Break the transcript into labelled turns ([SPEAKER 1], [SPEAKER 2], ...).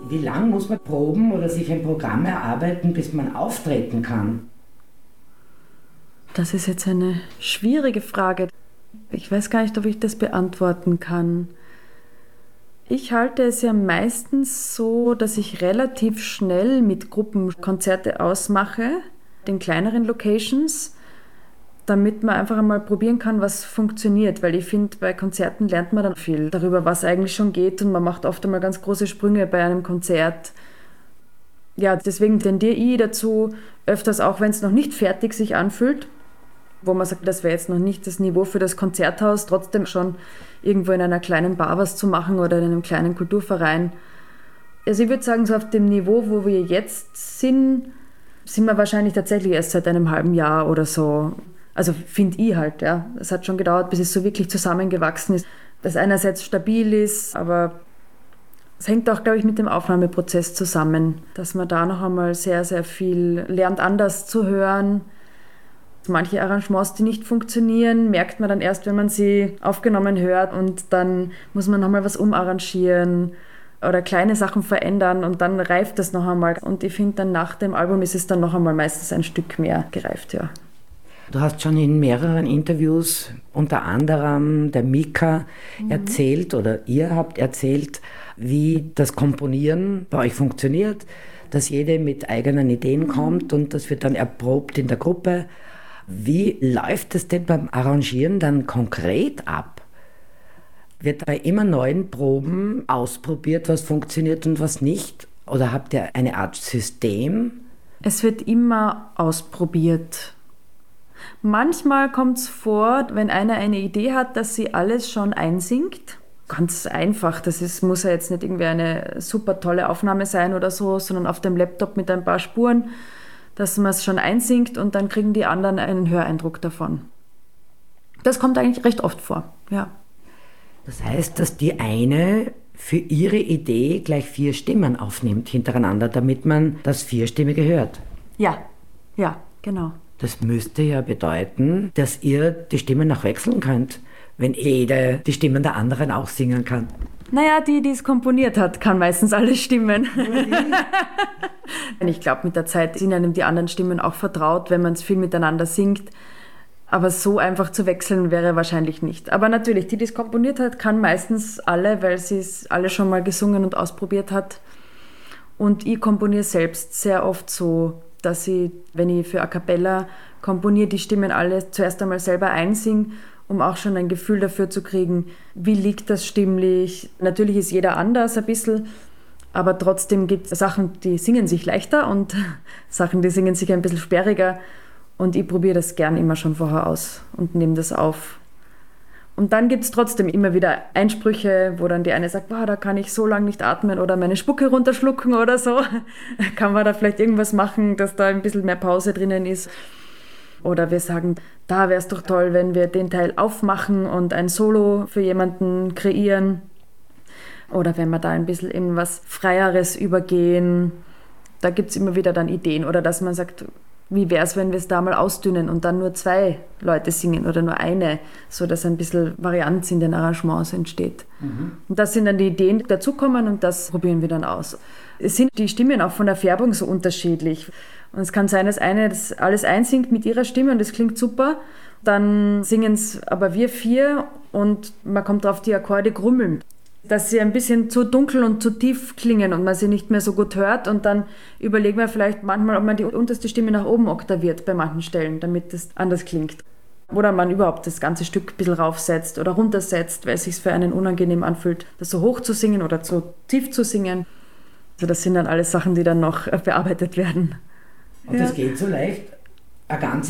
[SPEAKER 1] Wie lange muss man proben oder sich ein Programm erarbeiten, bis man auftreten kann?
[SPEAKER 2] Das ist jetzt eine schwierige Frage. Ich weiß gar nicht, ob ich das beantworten kann. Ich halte es ja meistens so, dass ich relativ schnell mit Gruppen Konzerte ausmache, in kleineren Locations, damit man einfach einmal probieren kann, was funktioniert. Weil ich finde, bei Konzerten lernt man dann viel darüber, was eigentlich schon geht, und man macht oft einmal ganz große Sprünge bei einem Konzert. Ja, deswegen tendiere ich dazu, öfters, auch wenn es noch nicht fertig sich anfühlt, wo man sagt, das wäre jetzt noch nicht das Niveau für das Konzerthaus, trotzdem schon irgendwo in einer kleinen Bar was zu machen oder in einem kleinen Kulturverein. Also ich würde sagen, so auf dem Niveau, wo wir jetzt sind wir wahrscheinlich tatsächlich erst seit einem halben Jahr oder so. Also finde ich halt, ja. Es hat schon gedauert, bis es so wirklich zusammengewachsen ist, dass einerseits stabil ist, aber es hängt auch, glaube ich, mit dem Aufnahmeprozess zusammen, dass man da noch einmal sehr, sehr viel lernt, anders zu hören. Manche Arrangements, die nicht funktionieren, merkt man dann erst, wenn man sie aufgenommen hört, und dann muss man nochmal was umarrangieren oder kleine Sachen verändern, und dann reift das noch einmal. Und ich finde, dann nach dem Album ist es dann noch einmal meistens ein Stück mehr gereift, ja.
[SPEAKER 1] Du hast schon in mehreren Interviews, unter anderem der Mika, erzählt, oder ihr habt erzählt, wie das Komponieren bei euch funktioniert, dass jeder mit eigenen Ideen kommt und das wird dann erprobt in der Gruppe. Wie läuft es denn beim Arrangieren dann konkret ab? Wird bei immer neuen Proben ausprobiert, was funktioniert und was nicht? Oder habt ihr eine Art System?
[SPEAKER 2] Es wird immer ausprobiert. Manchmal kommt es vor, wenn einer eine Idee hat, dass sie alles schon einsingt. Ganz einfach, muss ja jetzt nicht irgendwie eine super tolle Aufnahme sein oder so, sondern auf dem Laptop mit ein paar Spuren, dass man es schon einsingt, und dann kriegen die anderen einen Höreindruck davon. Das kommt eigentlich recht oft vor, ja.
[SPEAKER 1] Das heißt, dass die eine für ihre Idee gleich 4 Stimmen aufnimmt hintereinander, damit man das Vierstimmige hört.
[SPEAKER 2] Ja, genau.
[SPEAKER 1] Das müsste ja bedeuten, dass ihr die Stimmen noch wechseln könnt, wenn jeder die Stimmen der anderen auch singen kann.
[SPEAKER 2] Naja, die es komponiert hat, kann meistens alle Stimmen. Ich glaube, mit der Zeit sind einem die anderen Stimmen auch vertraut, wenn man es viel miteinander singt. Aber so einfach zu wechseln wäre wahrscheinlich nicht. Aber natürlich, die es komponiert hat, kann meistens alle, weil sie es alle schon mal gesungen und ausprobiert hat. Und ich komponiere selbst sehr oft so, dass ich, wenn ich für A Cappella komponiere, die Stimmen alle zuerst einmal selber einsinge, um auch schon ein Gefühl dafür zu kriegen, wie liegt das stimmlich. Natürlich ist jeder anders ein bisschen, aber trotzdem gibt es Sachen, die singen sich leichter und Sachen, die singen sich ein bisschen sperriger. Und ich probiere das gern immer schon vorher aus und nehme das auf. Und dann gibt es trotzdem immer wieder Einsprüche, wo dann die eine sagt, da kann ich so lange nicht atmen oder meine Spucke runterschlucken oder so. Kann man da vielleicht irgendwas machen, dass da ein bisschen mehr Pause drinnen ist. Oder wir sagen, da wäre es doch toll, wenn wir den Teil aufmachen und ein Solo für jemanden kreieren. Oder wenn wir da ein bisschen in was Freieres übergehen. Da gibt es immer wieder dann Ideen. Oder dass man sagt, wie wäre es, wenn wir es da mal ausdünnen und dann nur 2 Leute singen oder nur eine, sodass ein bisschen Varianz in den Arrangements entsteht. Und das sind dann die Ideen, die dazukommen, und das probieren wir dann aus. Es sind die Stimmen auch von der Färbung so unterschiedlich. Und es kann sein, dass eine das alles einsingt mit ihrer Stimme und das klingt super. Dann singen es aber wir 4 und man kommt drauf, die Akkorde grummeln. Dass sie ein bisschen zu dunkel und zu tief klingen und man sie nicht mehr so gut hört. Und dann überlegen wir vielleicht manchmal, ob man die unterste Stimme nach oben oktaviert bei manchen Stellen, damit es anders klingt. Oder man überhaupt das ganze Stück ein bisschen raufsetzt oder runtersetzt, weil es sich für einen unangenehm anfühlt, das so hoch zu singen oder zu tief zu singen. Also das sind dann alles Sachen, die dann noch bearbeitet werden.
[SPEAKER 1] Und das geht so leicht, eine ganze